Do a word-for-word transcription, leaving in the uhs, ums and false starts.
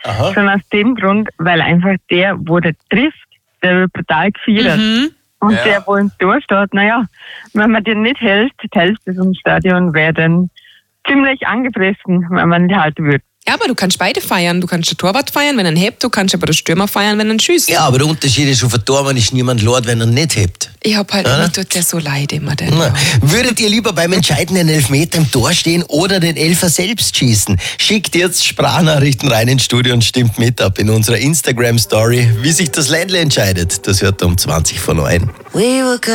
Aha. Schon aus dem Grund, weil einfach der, wo der trifft, der wird brutal gefeiert. Mhm. Und ja. der, wo im Tor steht, naja, wenn man den nicht hält, die Hälfte vom Stadion wäre dann ziemlich angefressen, wenn man nicht halten würde. Ja, aber du kannst beide feiern. Du kannst den Torwart feiern, wenn er ihn hebt. Du kannst aber den Stürmer feiern, wenn er ihn schießt. Ja, aber der Unterschied ist, auf den Torwart ist niemand laut, wenn er ihn nicht hebt. Ich hab halt, mir tut der so leid immer. Den Na, würdet ihr lieber beim entscheidenden Elfmeter im Tor stehen oder den Elfer selbst schießen? Schickt jetzt Sprachnachrichten rein ins Studio und stimmt mit ab in unserer Instagram-Story, wie sich das Ländle entscheidet. Das hört um zwanzig vor neun.